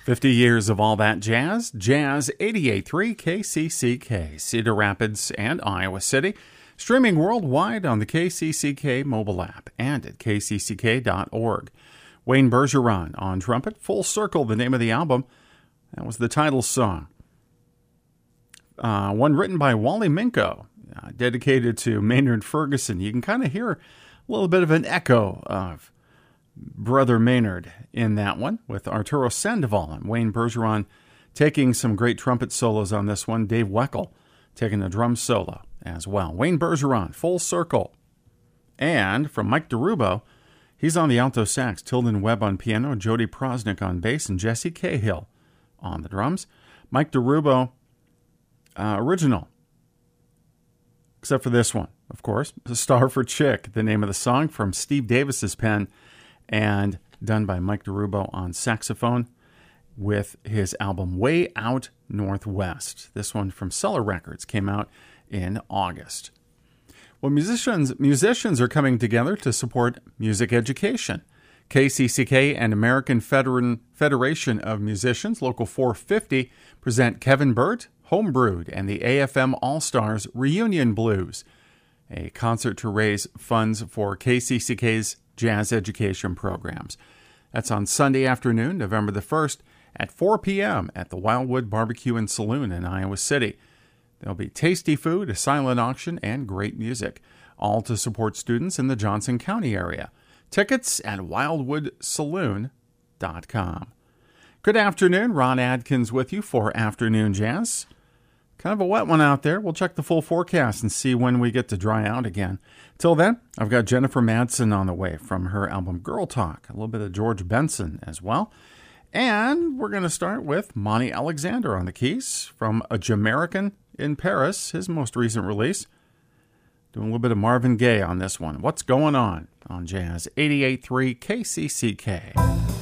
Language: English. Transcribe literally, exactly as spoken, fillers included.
fifty years of all that jazz. Jazz eighty-eight point three K C C K, Cedar Rapids and Iowa City. Streaming worldwide on the K C C K mobile app and at k c c k dot org. Wayne Bergeron on trumpet. Full Circle, the name of the album. That was the title song. Uh, one written by Wally Minko, uh, dedicated to Maynard Ferguson. You can kind of hear a little bit of an echo of Brother Maynard in that one, with Arturo Sandoval and Wayne Bergeron taking some great trumpet solos on this one. Dave Weckl taking a drum solo as well. Wayne Bergeron, Full Circle. And from Mike DeRubo, he's on the alto sax, Tilden Webb on piano, Jody Prosnick on bass, and Jesse Cahill on the drums. Mike DeRubo, uh, original, except for this one, of course, Star for Chick, the name of the song, from Steve Davis's pen, and done by Mike DeRubo on saxophone with his album Way Out Northwest. This one from Cellar Records came out in August. Well, musicians musicians are coming together to support music education. K C C K and American Federation Federation of Musicians, Local four fifty, present Kevin Burt, Homebrewed, and the A F M All-Stars Reunion Blues, a concert to raise funds for K C C K's jazz education programs. That's on Sunday afternoon, November the first, at four p.m. at the Wildwood Barbecue and Saloon in Iowa City. There'll be tasty food, a silent auction, and great music, all to support students in the Johnson County area. Tickets at wildwood saloon dot com. Good afternoon, Ron Adkins with you for Afternoon Jazz. Kind of a wet one out there. We'll check the full forecast and see when we get to dry out again. Till then, I've got Jennifer Madsen on the way from her album Girl Talk, a little bit of George Benson as well. And we're going to start with Monty Alexander on the keys from A Jamaican in Paris, his most recent release. Doing a little bit of Marvin Gaye on this one. What's going on on Jazz eighty-eight point three K C C K?